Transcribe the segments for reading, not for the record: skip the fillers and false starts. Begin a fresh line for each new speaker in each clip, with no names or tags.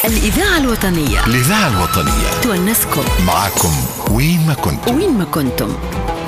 الإذاعة الوطنية.
الإذاعة الوطنية
تونسكم
معكم وين ما كنتم.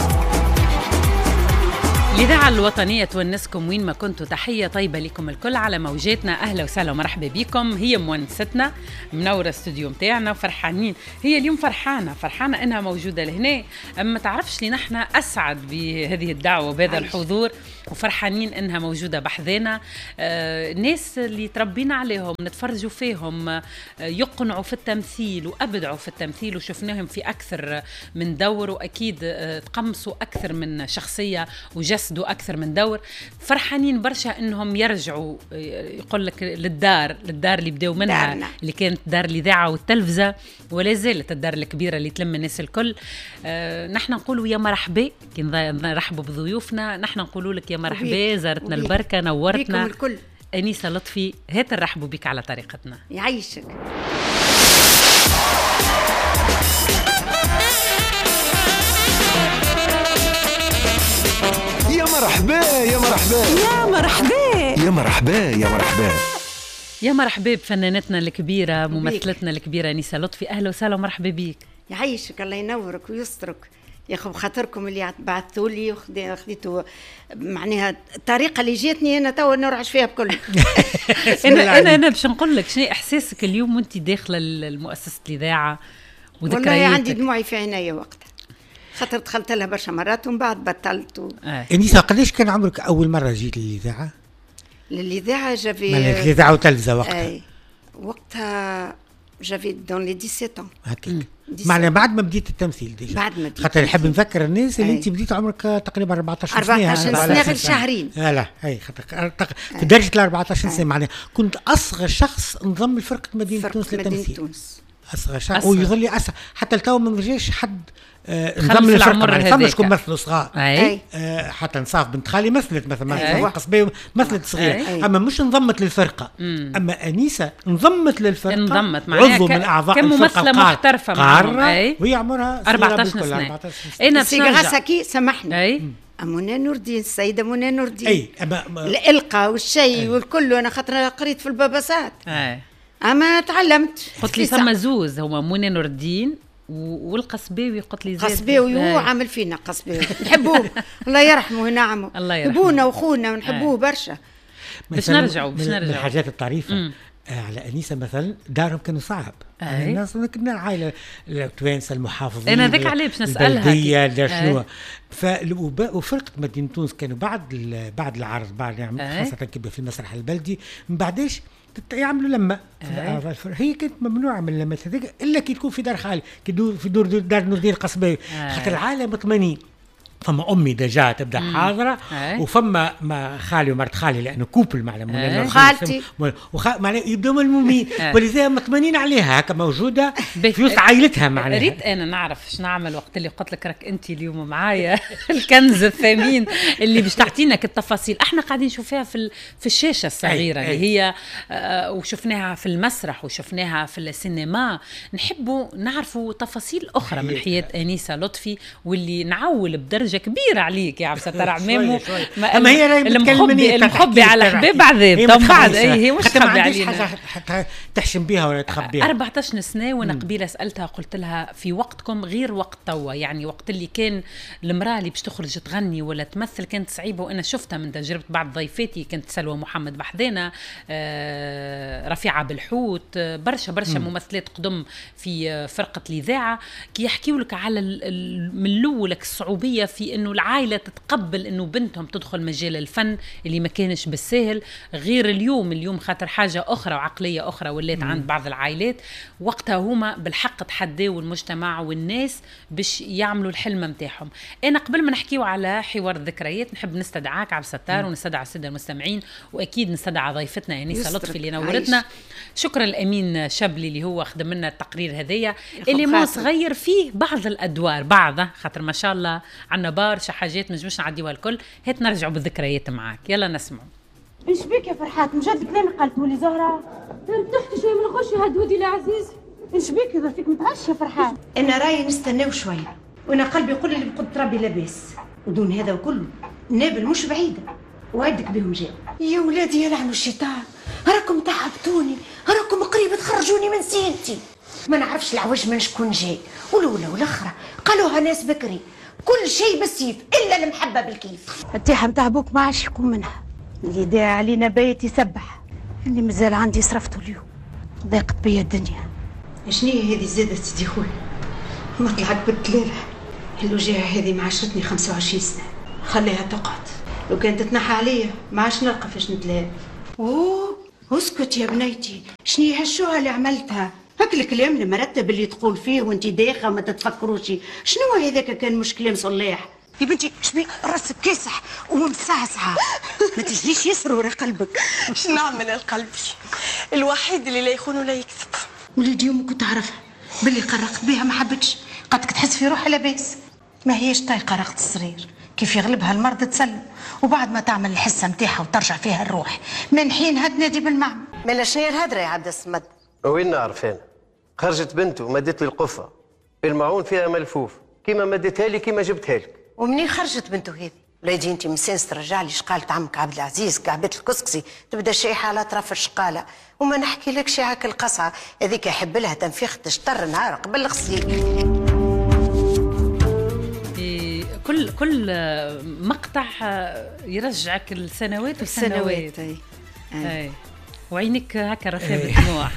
الإذاعة الوطنية تونسكم وين ما كنتوا. تحية طيبة لكم الكل على موجاتنا. أهلا وسهلا ومرحبا بكم. هي مونستنا منورة استوديو متاعنا وفرحانين. هي اليوم فرحانة إنها موجودة لهنا. أما تعرفش لي نحن أسعد بهذه الدعوة وبهذا الحضور، وفرحانين إنها موجودة بحذنا. الناس اللي تربينا عليهم نتفرجوا فيهم، يقنعوا في التمثيل وأبدعوا في التمثيل، وشفناهم في أكثر من دور، وأكيد تقمصوا أكثر من شخصية وجسدوا أكثر من دور. فرحانين برشا إنهم يرجعوا يقول لك للدار اللي بدأوا منها دارنا، اللي كانت دار الإذاعة والتلفزة، ولا زالت الدار الكبيرة اللي تلم الناس الكل. نحن نقولوا يا مرحبا كي نرحبوا بضيوفنا، نحن نقولوا لك يا مرحبا، زارتنا البركة، نورتنا
الكل.
أنيسة لطفي، هات نرحبوا بك على طريقتنا.
يعيشك.
يا مرحبا
يا مرحبا
يا مرحبا يا مرحبا
يا مرحبا بفنانتنا الكبيرة، ممثلتنا الكبيرة أنيسة لطفي. أهلا وسهلا ومرحبا بيك.
يعيشك، الله ينورك ويسترك يا أخو، بخاطركم اللي بعثوا لي وخديتوا معناها الطريقة اللي جاتني أنا توا نرعش فيها بكل.
أنا باش نقول لك شنو إحساسك اليوم وأنت داخلة المؤسسة الإذاعة وذكرياتك؟
والله عندي دموعي في عيني وقتها، خاطر دخلت لها برشا مرات ومن بعد بطلت.
أنيسة قداش كان عمرك أول مرة جيت للإذاعة؟
للإذاعة جافي
الإذاعة وتلفزة وقتها؟
أي وقتها جافي دون لي 17
هكاك، معنى بعد ما بديت التمثيل ديجا.
بعد ما بديت،
خاطر نحب نذكر الناس اللي انت بديت عمرك تقريبا 14 سنه.
14 سنه غير شهرين.
لا هي خاطر في درجه ال 14 سنه معناها كنت اصغر شخص انضم لفرقه مدينه تونس للتمثيل. اصغر شخص ويظل لي حتى التو ما رجعش حد نضم للفرقه. فما شكون مثلوا صغار، حتى نصاف بنت خالي مثلت مثلا قصبي مثلت صغيره، اما مش انضمت للفرقه. اما انيسه انضمت للفرقه،
انضمت
عضو من اعضاء الفرقه
كممثله محترفه معهم،
وهي عمرها
14 سنه. انا
سيغا ساكي سامحني، منى نور الدين، السيده منى نور الدين،
اي
الالقاء والشيء والكل. انا خاطر قريت في الباباسات، اما تعلمت.
قلت لي ثم زوز هما منى نور الدين والقصباوي. قلت لي زاد
قصباوي هو عامل فينا قصباوي، نحبوه الله يرحمه ونعمه،
الله يرحمه،
يحبونا واخونا ونحبوه برشا.
باش نرجعوا
من الحاجات الطريفه على أنيسة مثلا، دارهم كانوا صعب. الناس كنا عائلة التوانسة المحافظين،
أنا ذاك عليه باش نسألها
شنو. وفرقة مدينة تونس كانوا بعد العرض، بعد يعني خاصة كبير في المسرح البلدي، من بعدش يعملوا لما هي كانت ممنوعة من اللمات هذيك إلا كي تكون في دار خالي، في دار نور الدين القصباوي، خاطر العالم 80. فما امي دجا تبدا حاضره، وفما ما خالي ومرت خالي لانه كوبل معنا
خالتي
معناها يبداو ملمومين، ولذا مطمئنين عليها هكا موجوده في وسط عائلتها. معناها
ريت انا نعرف ايش نعمل وقت اللي قلت لك راك انت اليوم معايا الكنز الثمين اللي باش تعطينا التفاصيل. احنا قاعدين نشوفها في الشاشه الصغيره اللي هي وشفناها في المسرح وشفناها في السينما. نحبوا نعرفوا تفاصيل اخرى من حياه انيسه لطفي، واللي نعول بدرجه كبيره عليك يا عبد الستار عمامو.
اما هي
المخبي على حبيب عذاب طب بعد هي مش تخبي علينا
حتى تحشم بيها ولا تخبيها.
14 سنه وانا قبيله سالتها قلت لها في وقتكم غير وقت توا، يعني وقت اللي كان المراه اللي باش تخرج تغني ولا تمثل كانت صعيبه، وانا شفتها من تجربه بعض ضيفاتي، كانت سلوى محمد بحذانه، رفيعه بالحوت، برشا ممثلات قدم في فرقه الاذاعه، كي يحكيوا لك على من الاول الصعوبيه في انه العائله تتقبل انه بنتهم تدخل مجال الفن اللي ما كانش بالسهل، غير اليوم خاطر حاجه اخرى وعقليه اخرى ولات عند بعض العائلات. وقتها هما بالحق تحدوا المجتمع والناس باش يعملوا الحلم نتاعهم. انا قبل ما نحكيو على حوار الذكريات نحب نستدعاك عبد الستار ونستدعى الساده المستمعين، واكيد نستدعى ضيفتنا انيسه لطفي اللي نورتنا. شكرا الامين شبلي اللي هو خدم لنا التقرير هذيا اللي مو صغير فيه بعض الادوار بعضها، خاطر ما شاء الله عنا برشا حاجات مش نعديوها الكل. هات نرجعوا بالذكريات معاك، يلا نسمعوا.
ايش بيك يا فرحات؟ مجد كلامي قالته لي زهره تحت شوي من غش هاد ودي العزيز. ايش بيك اذا فيك متعشى فرحات؟
انا رايي نستناو شويه، وانا قلبي يقول لي بقدر ربي لاباس، ودون هذا وكله نابل مش بعيده وعدك بهم جاء. يا ولادي يا لعنوا الشيطان، راكم تعبتوني، راكم قريب تخرجوني
يجوني من سينتي، ما نعرفش العوج من شكون جاي، والأولى والأخرى قالوها ناس بكري، كل شيء بالسيف إلا المحبة بالكيف.
التيحة متاع ابوك ما عادش يقوم منها، اللي داعي علينا بيت يسبح، اللي مازال عندي صرفته اليوم، ضاقت بيا الدنيا.
شنية هذه زادت سيدي خويا؟ مطلعك بالدلالة، الوجاهة هذه معاشرتني 25 سنة، خليها تقعد، لو كانت تتنحى عليا ما عادش نلقى فاش ندلال. اوه اسكت يا بنيتي، شنية هالشوها اللي عملتها؟ هاك الكلام المرتب اللي تقول فيه وانت دايخه وما تتفكروش، شنو هذاك كان مش كلام صلاح؟
يا بنتي شبي راسك كاسح ومسعسعة، ما تجريش يسرور قلبك.
شنو نعمل القلب الوحيد اللي لا يخون ولا يكذب.
وليدي امك كنت تعرفها باللي قرقت بها ما حبتش، قدك تحس في روحها لاباس، ما هيش طايقه رقة الصغير، كيف يغلبها المرض تسلم، وبعد ما تعمل الحصه نتاعها وترجع فيها الروح من حينها تنادي بالمعنى.
مالا شنو هي الهدره يا عبد الصمد؟
وين نعرف انا؟ خرجت بنته ومدت لي القفه، المعون فيها ملفوف، كيما مدتها لي كيما جبتها لك.
ومنين خرجت بنته هذه؟ وليدي انت مسانس ترجع لي شقالة عمك عبد العزيز كعبة الكسكسي تبدا شيحه على اطراف الشقاله، وما نحكي لكش هاك القصعه هذيك يحب لها تنفيخ تشطر نهار قبل الغسيل.
كل مقطع يرجعك السنوات والسنوات. اي وعينك هكا رفيع بالدموع.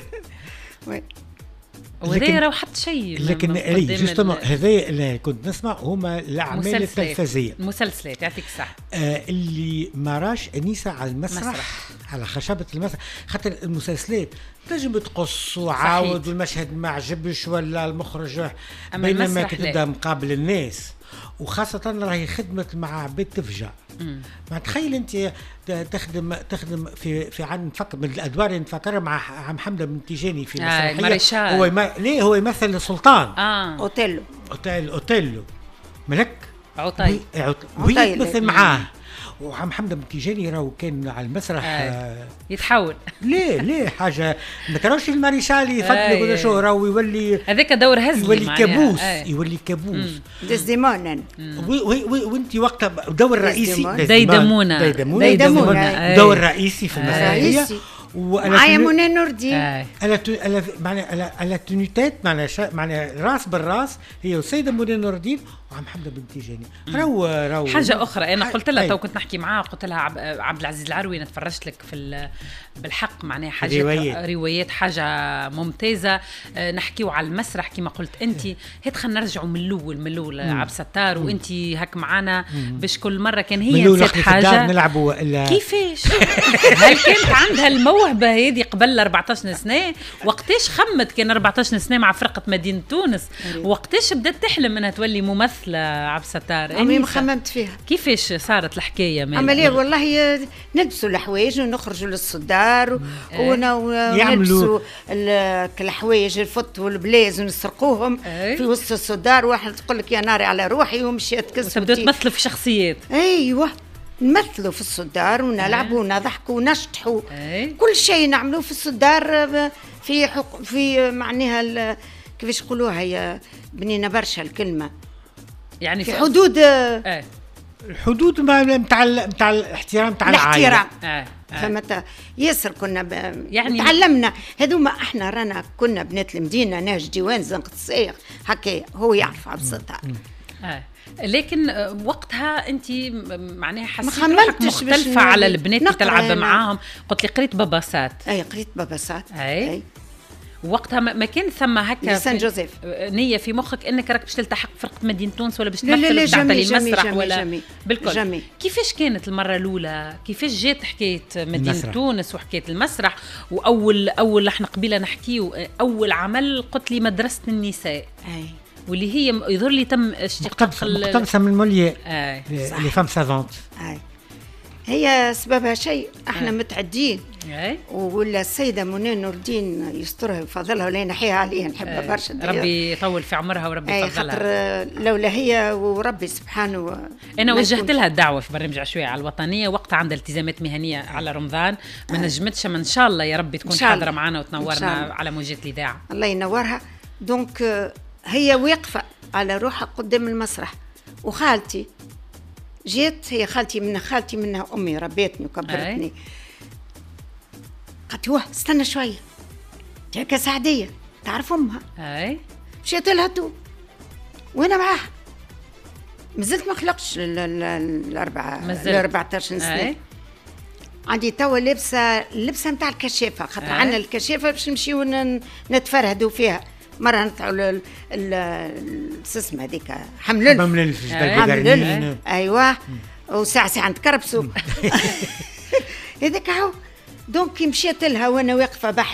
وهذا راه حتى شيء.
لكن جوستومون هذا اللي كنت نسمع هما الاعمال التلفزيونيه،
المسلسلات يعطيك الصحه.
اللي ما راش انيسه على المسرح، على خشبه المسرح، خاطر المسلسلات تنجم تقص وعاود والمشهد ما عجبش ولا المخرج، بينما كتبدا مقابل الناس وخاصة راهي خدمت مع عباد تفجع. ما تخيل انت تخدم في عن نفكر من الادوار اللي نفكرها مع عم حمدة بن تيجاني في مسرحية ليه هو يمثل سلطان اوتيلو ملك
عطي
وهي تمثل معاه، وعم حمدة بن تيجاني راهو كان على المسرح
يتحول.
ليه حاجه ما تراوش الماريشال يفكر ولا شو راهو يولي
هذاك دور هزلي
يولي كابوس يولي كابوس
ديزديمونا
وانت وقتها دور رئيسي
ديدمونة
دور رئيسي في المسرحيه
معايا منى نور الدين
على تونيتات معناها راس بالراس هي وسيدة منى نور الدين وعم حمدة بن تيجاني. رو
حاجه اخرى انا قلت لها تو كنت نحكي معاها قلت لها عبد العزيز العروي انا تفرجت لك في بالحق معناها حاجات روايات حاجه ممتازه. نحكيو على المسرح كما قلت انت هات خلينا نرجعوا من الاول عبد الستار وانت هك معانا باش كل مره كان هي نسيت حاجه
نلعبوا
كيفاش هل كانت عندها الموهبه هذه قبل 14 سنه؟ وقتاش خمت كان 14 سنه مع فرقه مدينه تونس؟ وقتاش بدات تحلم انها تولي ممثله عبد الستار؟
أنا ما خممت فيها.
كيفاش صارت الحكايه؟
عمليه والله نلبسوا الحوايج ونخرجوا للصدار ونلبسوا الحوايج الفط والبلاز ونسرقوهم في وسط الصدار. واحد تقول لك يا ناري على روحي ومشيت كسبتي.
تبدأوا تمثلوا في شخصيات.
ايوه نمثلوا في الصدار ونلعبوا ونضحكوا ونشطحوا كل شيء نعملوه في الصدار في معناها كيفاش يقولوها هي بنينا برشا الكلمه يعني في حدود
الحدود نتاع الاحترام تاع العائله.
فمتى ياسر كنا يعني تعلمنا هذوما احنا رانا كنا بنات المدينه ناج ديوان زنقة الصيغ هكا هو يعرف عبد الستار.
لكن وقتها انت معناها حسيت روحك مختلفه على البنات اللي تلعب معاهم. قلت لي قريت باباسات.
قريت باباسات.
اي وقتها ما كان ثم هكا
سان جوزيف
نيه في مخك انك راك باش تلتحق فرقه مدينه تونس ولا باش تمثل تعطي المسرح ولا بالكل
جميل.
كيفاش كانت المره الاولى؟ كيفاش جات حكايه مدينه تونس وحكايه المسرح؟ واول احنا قبيله نحكيو اول عمل قلت لي مدرسه النساء واللي هي يظهر لي تم اشتقاق
مقتبسه من موليير لي فام سافونت.
هي سببها شيء احنا متعدين ولا السيده منى نور الدين يسترها ويفضلها ولا ينحيها عليها نحبها برشا.
ربي يطول في عمرها وربي يفضلها.
خاطر لولا هي وربي سبحانه.
انا وجهت لها الدعوه في برنامج عشوائي على الوطنيه وقتها عندها التزامات مهنيه على رمضان ما نجمتش ان شاء الله يا ربي تكون حاضره معنا وتنورنا على موجات الاذاعه.
الله ينورها. دونك هي واقفه على روحها قدام المسرح وخالتي جيت هي خالتي منها امي ربيتني وكبرتني. قالت واه استنى شويه
هكا سعديه تعرف امها.
اي
مشيت لها تو وانا معاها، مازلت ما خلقش ال 14 سنه. عندي توا اللبسه نتاع الكشافه، خاطر عندنا الكشافه باش نمشيو نتفرهدوا فيها. مره نطلعوا السسمه هذيك حمل ايوه، وساعه نتكربسوا هذاك هو. دونك مشيت لها وانا واقفه بحر